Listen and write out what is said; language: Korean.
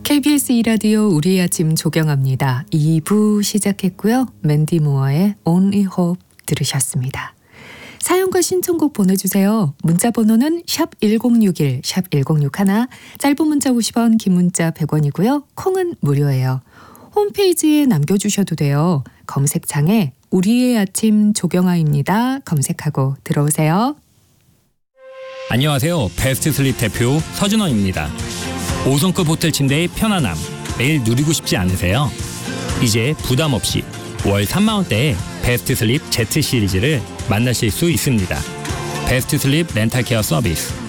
KBS 2라디오 우리의 아침 조경합니다. 2부 시작했고요. 맨디 모어의 Only Hope 들으셨습니다. 사연과 신청곡 보내주세요. 문자 번호는 샵1061, 샵1061, 짧은 문자 50원, 긴 문자 100원이고요. 콩은 무료예요. 홈페이지에 남겨주셔도 돼요. 검색창에 우리의 아침 조경아입니다. 검색하고 들어오세요. 안녕하세요. 베스트 슬립 대표 서준원입니다. 5성급 호텔 침대의 편안함 매일 누리고 싶지 않으세요? 이제 부담 없이 월 3만 원대의 베스트 슬립 Z 시리즈를 만나실 수 있습니다. 베스트 슬립 렌탈 케어 서비스